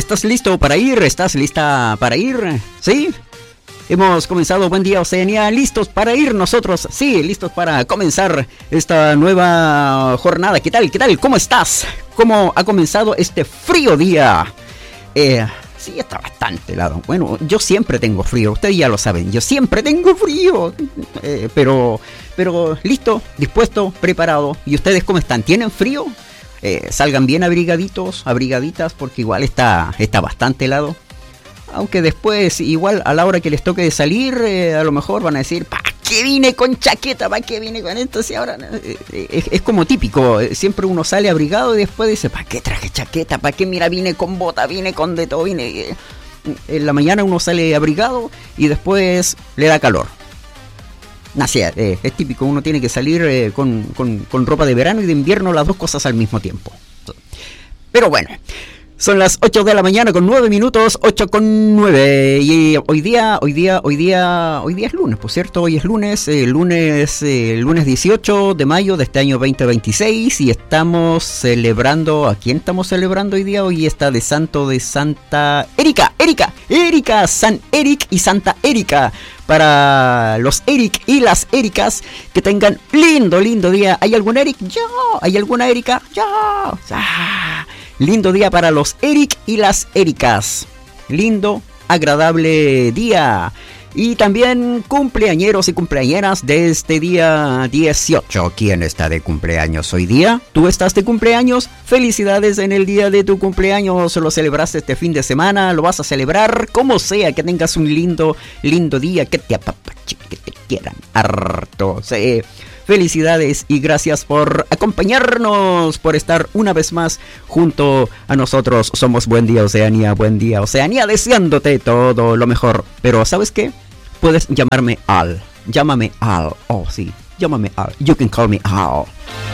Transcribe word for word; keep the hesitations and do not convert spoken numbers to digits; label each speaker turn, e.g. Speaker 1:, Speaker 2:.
Speaker 1: ¿Estás listo para ir? ¿Estás lista para ir? ¿Sí? Hemos comenzado Buen Día Oceanía, listos para ir nosotros, sí, listos para comenzar esta nueva jornada. ¿Qué tal? ¿Qué tal? ¿Cómo estás? ¿Cómo ha comenzado este frío día? Eh, sí, está bastante helado. Bueno, yo siempre tengo frío, ustedes ya lo saben, yo siempre tengo frío. Eh, pero, pero listo, dispuesto, preparado. ¿Y ustedes cómo están? ¿Tienen frío? Eh, salgan bien abrigaditos, abrigaditas, porque igual está, está bastante helado. Aunque después, igual a la hora que les toque de salir, eh, a lo mejor van a decir, ¿para qué vine con chaqueta? ¿Para qué vine con esto? Si ahora eh, es, es como típico, siempre uno sale abrigado y después dice, ¿para qué traje chaqueta? ¿Para qué? Mira, vine con bota, vine con de todo, vine... En la mañana uno sale abrigado y después le da calor. Así es, eh, es típico, uno tiene que salir eh, con, con, con ropa de verano y de invierno, las dos cosas al mismo tiempo. Pero bueno... Son las ocho de la mañana con nueve minutos, ocho con nueve. Y hoy día, hoy día, hoy día, hoy día es lunes, por cierto, hoy es lunes, eh, lunes, eh, lunes dieciocho de mayo de este año veinte veintiséis. Y estamos celebrando, ¿a quién estamos celebrando hoy día? Hoy está de santo de Santa Erika, Erika, Erika, San Eric y Santa Erika. Para los Eric y las Ericas, que tengan lindo, lindo día. ¿Hay algún Eric? ¡Yo! ¿Hay alguna Erika? ¡Yo! ¡Ah! Lindo día para los Eric y las Ericas. Lindo, agradable día. Y también cumpleañeros y cumpleañeras de este día dieciocho. ¿Quién está de cumpleaños hoy día? ¿Tú estás de cumpleaños? Felicidades en el día de tu cumpleaños. Lo celebraste este fin de semana, lo vas a celebrar como sea. Que tengas un lindo, lindo día. Que te apapache, que te quieran harto. Sí. Felicidades y gracias por acompañarnos, por estar una vez más junto a nosotros. Somos Buen Día Oceanía, Buen Día Oceanía, deseándote todo lo mejor. Pero ¿sabes qué? Puedes llamarme Al. Llámame Al. Oh, sí, llámame Al. You can call me Al.